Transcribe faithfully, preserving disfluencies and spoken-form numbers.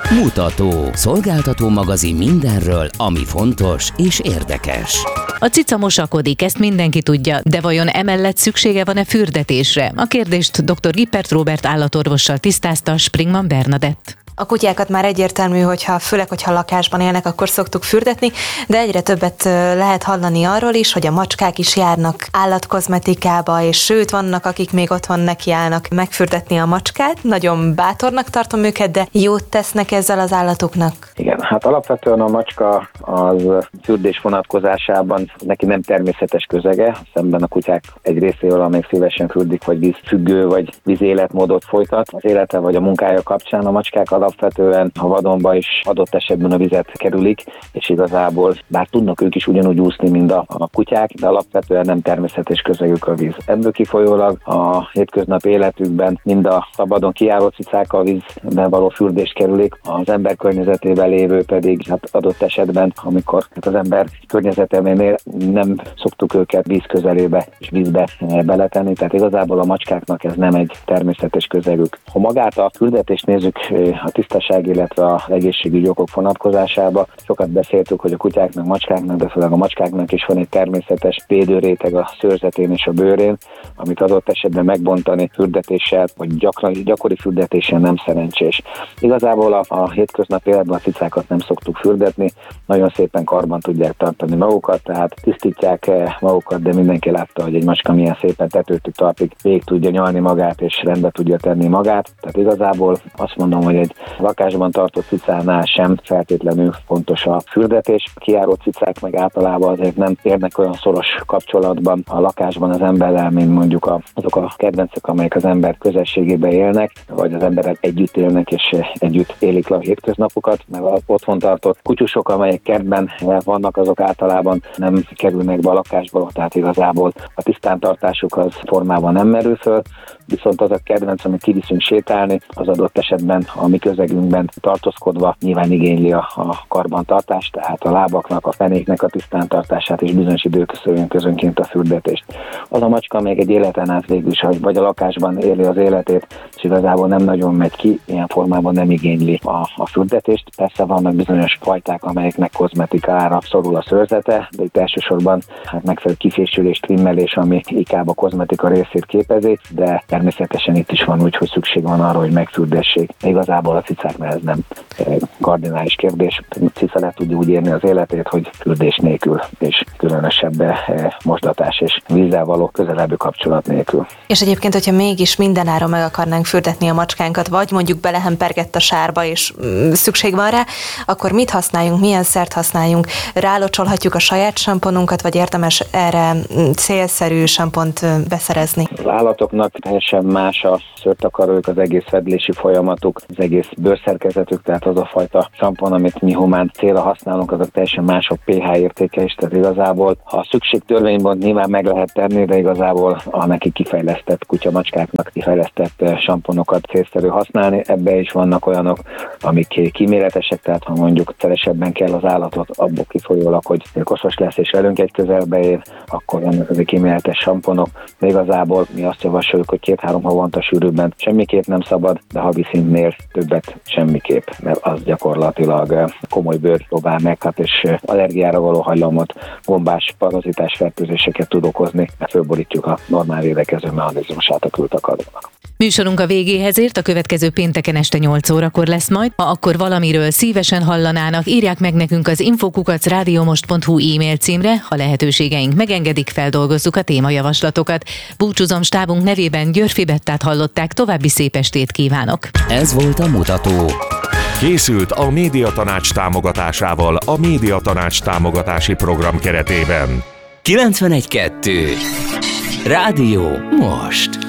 Mutató. Szolgáltató magazin mindenről, ami fontos és érdekes. A cica mosakodik, ezt mindenki tudja, de vajon emellett szüksége van-e fürdetésre? A kérdést dr. Gippert Róbert állatorvossal tisztázta Springmann Bernadett. A kutyákat már egyértelmű, hogyha főleg, hogyha lakásban élnek, akkor szoktuk fürdetni, de egyre többet lehet hallani arról is, hogy a macskák is járnak állatkozmetikába, és sőt, vannak, akik még otthon nekiállnak megfürdetni a macskát. Nagyon bátornak tartom őket, de jót tesznek ezzel az állatoknak? Igen, hát alapvetően a macska az fürdés vonatkozásában neki nem természetes közege, szemben a kutyák egy részével, amelyek szívesen fürdik, vagy vízfüggő, vagy vízéletmódot folytat. Az élete vagy a munkája kapcsán a macskák alapvetően a vadonba is adott esetben a vizet kerülik, és igazából bár tudnak ők is ugyanúgy úszni, mint a, a kutyák, de alapvetően nem természetes közegük a víz. Ebből kifolyólag a hétköznapi életükben mind a szabadon kijáró cicák a vízben való fürdést kerülik, az ember környezetében lévő pedig hát adott esetben, amikor hát az ember környezeténél nem szoktuk őket víz közelébe és vízbe beletenni, tehát igazából a macskáknak ez nem egy természetes közegük. Ha magát a fürdetést nézzük a tisztaság, illetve az egészségügyi okok vonatkozásába, sokat beszéltük, hogy a kutyáknak, macskáknak, de főleg a macskáknak is van egy természetes védőréteg a szőrzetén és a bőrén, amit adott esetben megbontani fürdetéssel, vagy gyakran, gyakori fürdetéssel nem szerencsés. Igazából a, a hétköznapi életben a cicákat nem szoktuk fürdetni, nagyon szépen karban tudják tartani magukat, tehát tisztítják magukat, de mindenki látta, hogy egy macska milyen szépen tetőtől talpig végig tudja nyalni magát, és rendbe tudja tenni magát. Tehát igazából azt mondom, hogy egy lakásban tartott cicánál sem feltétlenül fontos a fürdetés. A kijáró cicák meg általában azért nem érnek olyan szoros kapcsolatban a lakásban az emberrel, mint mondjuk a, azok a kedvencek, amelyek az ember közösségében élnek, vagy az emberrel együtt élnek és együtt élik le a hétköznapokat, mert az otthon tartott kutyusok, amelyek kertben vannak, azok általában nem kerülnek be a lakásba, tehát igazából a tisztántartásuk az formában nem merül föl, viszont az a kedvenc, amit kiviszünk sétálni, az adott esetben a mi közegünkben tartózkodva nyilván igényli a, a karbantartást, tehát a lábaknak, a fenéknek a tisztántartását és bizonyos időközönként közönként a fürdetést. Az a macska még egy életen át végül is, vagy a lakásban éli az életét, és igazából nem nagyon megy ki, ilyen formában nem igényli a, a fürdetést. Persze vannak bizonyos fajták, amelyeknek kozmetikára szorul a szőrzete, de itt elsősorban hát megfelelő kifésülés, trimmelés, ami inkább a kozmetika részét képezi, de természetesen itt is van úgy, hogy szükség van arra, hogy megfürdessék. Igazából a cicáknál ez nem kardinális kérdés. A cica le tudja úgy érni az életét, hogy fürdés nélkül, és különösebb mosdatás és vízzel való közelebbi kapcsolat nélkül. És egyébként, hogyha mégis mindenáron meg akarnánk fürdetni a macskánkat, vagy mondjuk belehempergett a sárba, és szükség van rá, akkor mit használjunk, milyen szert használjunk? Rálocsolhatjuk a saját samponunkat, vagy érdemes erre célszerű sampont beszerezni? Az állatoknak teljesen más a szőrtakarójuk, az egész fedlési folyamatuk, az egész bőrszerkezetük, tehát az a fajta sampon, amit mi humán célra használunk, azok teljesen más a pH értéke is, tehát igazából, ha a szükség törvényben nyilván meg lehet tenni, de igazából a neki kifejlesztett kutyamacskáknak kifejlesztett samponokat célszerű használni. Ebbe is vannak olyanok, amik kíméletesek, tehát ha mondjuk szeresebben kell az állatot, abból kifolyólag, hogy koszos lesz és velünk egy közelbe ér, akkor vannak ezek kíméletes samponok, de igazából mi azt javasoljuk, hogy két-három havonta sűrűbben semmiképp nem szabad, de havi szintnél többet semmiképp, mert az gyakorlatilag komoly bőrpróbál meghat, és allergiára való hajlamot, gombás, parazitás fertőzéseket tud okozni, mert fölborítjuk a normál védekező mechanizmusát a kültakadónak. Műsorunk a végéhez ért, a következő pénteken este nyolc órakor lesz majd. Ha akkor valamiről szívesen hallanának, írják meg nekünk az infokukac rádiómost pont hu e-mail címre, ha lehetőségeink megengedik, feldolgozzuk a témajavaslatokat. Búcsúzom stábunk nevében, Györfi Bettát hallották, további szép estét kívánok! Ez volt a Mutató. Készült a Médiatanács támogatásával a Médiatanács támogatási program keretében. kilencvenegy kettő. Rádió most.